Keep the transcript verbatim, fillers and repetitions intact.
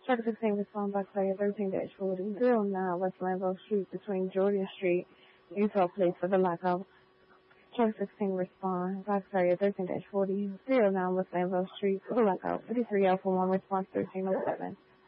Truck sixteen respond box area thirteen dash forty, zero nine West Lambeau Street between Jordan Street, Utah, please, for the lockout. Truck sixteen respond box area thirteen dash forty, zero nine West Lambeau Street for the lockout. fifty-three Alpha one response thirteen oh seven.